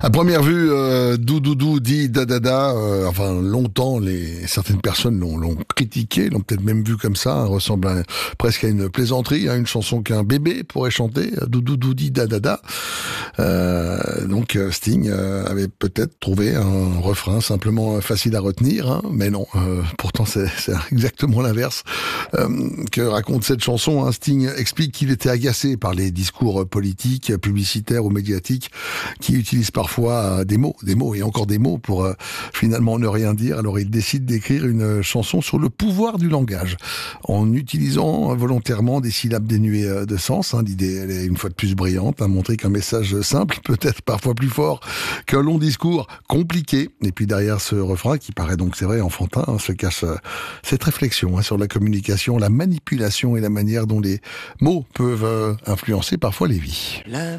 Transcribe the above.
À première vue, doudoudou dit dadada. Enfin, longtemps, certaines personnes l'ont critiqué, l'ont peut-être même vu comme ça. Ressemble presque à une plaisanterie, à une chanson qu'un bébé pourrait chanter. Doudoudou dit dadada. Donc Sting avait peut-être trouvé un refrain simplement facile à retenir, hein, mais non. Pourtant, c'est exactement l'inverse que raconte cette chanson. Hein. Sting explique qu'il était agacé par les discours politiques, publicitaires ou médiatiques qui utilisent parfois des mots et encore des mots pour finalement ne rien dire. Alors il décide d'écrire une chanson sur le pouvoir du langage en utilisant volontairement des syllabes dénuées de sens. Hein. L'idée, elle est une fois de plus brillante, à montrer qu'un message simple peut être parfois plus fort qu'un long discours compliqué. Et puis derrière ce refrain, qui paraît donc, c'est vrai, enfantin, hein, se cache cette réflexion sur la communication, la manipulation et la manière dont les mots peuvent influencer parfois les vies.